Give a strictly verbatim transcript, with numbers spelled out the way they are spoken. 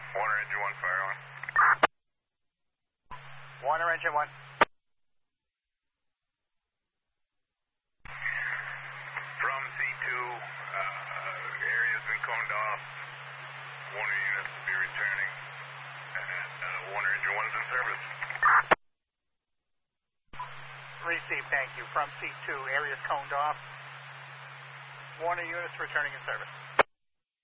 Warner engine one, fire on. Warner engine one. From C two, uh, area's been coned off. Warner units will be returning. And uh, Warner engine one is in service. Received, thank you. From C two, area's coned off. Warner units returning in service.